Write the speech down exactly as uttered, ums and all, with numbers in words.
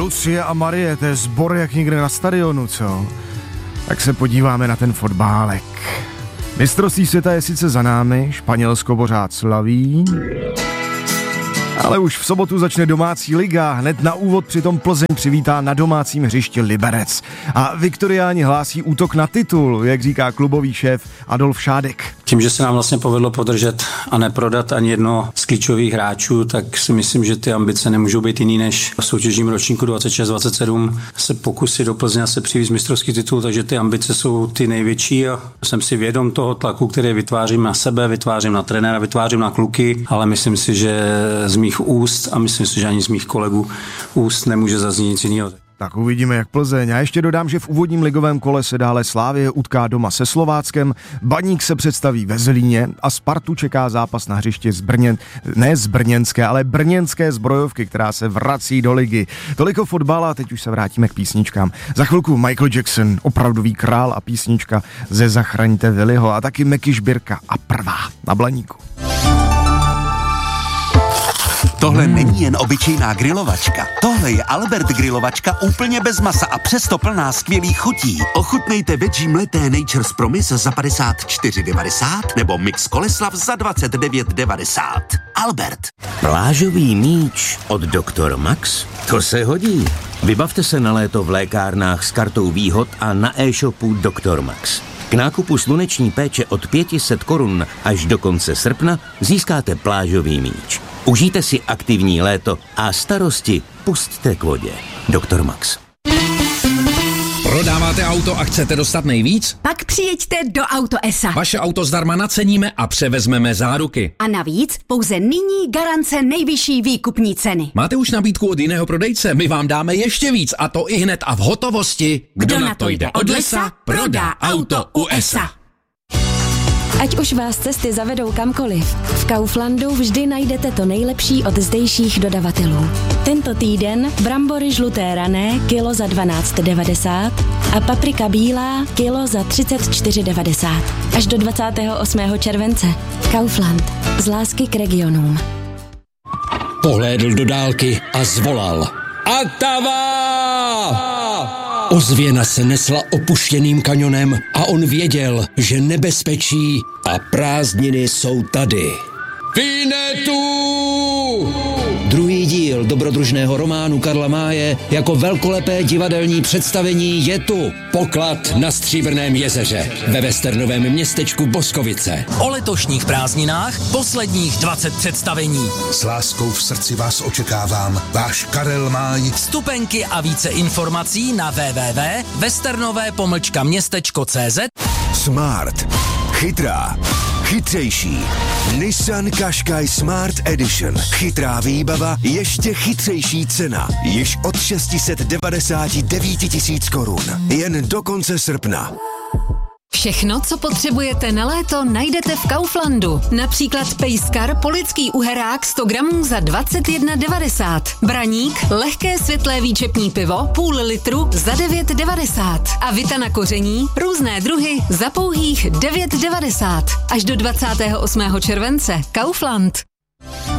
Lucie a Marie, to je sbor jak někde na stadionu, co? Tak se podíváme na ten fotbálek. Mistrovství světa je sice za námi, Španělsko pořád slaví, ale už v sobotu začne domácí liga. Hned na úvod přitom Plzeň přivítá na domácím hřišti Liberec. A viktoriáni hlásí útok na titul, jak říká klubový šéf Adolf Šádek. Tím, že se nám vlastně povedlo podržet a neprodat ani jedno z klíčových hráčů, tak si myslím, že ty ambice nemůžou být jiný než v soutěžním ročníku dvacet šest dvacet sedm se pokusit do Plzně se přivést mistrovský titul, takže ty ambice jsou ty největší a jsem si vědom toho tlaku, který vytvářím na sebe, vytvářím na trenéra, vytvářím na kluky, ale myslím si, že z mých úst a myslím si, že ani z mých kolegů úst nemůže zaznít nic jiného. Tak uvidíme, jak Plzeň. A ještě dodám, že v úvodním ligovém kole se dále Slavie utká doma se Slováckem, Baník se představí ve Zlíně a Spartu čeká zápas na hřišti z Brněn, ne z brněnské, ale brněnské Zbrojovky, která se vrací do ligy. Toliko fotbala a teď už se vrátíme k písničkám. Za chvilku Michael Jackson, opravdový král a písnička ze Zachraňte Willyho a taky Meky Žbírka a Prvá na Blaníku. Tohle není jen obyčejná grilovačka. Tohle je Albert grilovačka úplně bez masa a přesto plná skvělých chutí. Ochutnejte veggie mleté Nature's Promise za padesát čtyři devadesát nebo Mix Koleslav za dvacet devět devadesát. Albert. Plážový míč od doktor Max? To se hodí. Vybavte se na léto v lékárnách s kartou výhod a na e-shopu doktor Max. K nákupu sluneční péče od pět set korun až do konce srpna získáte plážový míč. Užijte si aktivní léto a starosti pusťte k vodě. doktor Max. Prodáváte auto a chcete dostat nejvíc? Pak přijeďte do Auto es a. Vaše auto zdarma naceníme a převezmeme záruky. A navíc pouze nyní garance nejvyšší výkupní ceny. Máte už nabídku od jiného prodejce? My vám dáme ještě víc a to i hned a v hotovosti. Kdo, Kdo na to jde od lesa, prodá auto u es a. Ať už vás cesty zavedou kamkoliv, v Kauflandu vždy najdete to nejlepší od zdejších dodavatelů. Tento týden brambory žluté rané kilo za dvanáct devadesát a paprika bílá kilo za třicet čtyři devadesát. Až do dvacátého osmého července. Kaufland. Z lásky k regionům. Pohlédl do dálky a zvolal. Atava! Ozvěna se nesla opuštěným kanionem a on věděl, že nebezpečí a prázdniny jsou tady. Vinetu! Druhý díl dobrodružného románu Karla Máje jako velkolepé divadelní představení je tu. Poklad na Stříbrném jezeře ve westernovém městečku Boskovice. O letošních prázdninách posledních dvacet představení. S láskou v srdci vás očekávám. Váš Karel Máj. Vstupenky a více informací na w w w tečka westernové pomlčka městečko tečka cé zet. Smart. Chytrá. Chytřejší. Nissan Qashqai Smart Edition. Chytrá výbava, ještě chytřejší cena. Již od šest set devadesát devět tisíc korun. Jen do konce srpna. Všechno, co potřebujete na léto, najdete v Kauflandu. Například pejskar polický uherák sto gramů za dvacet jedna devadesát. Braník, lehké světlé výčepní pivo, půl litru za devět devadesát. A vita na koření, různé druhy za pouhých devět devadesát. Až do dvacátého osmého července. Kaufland.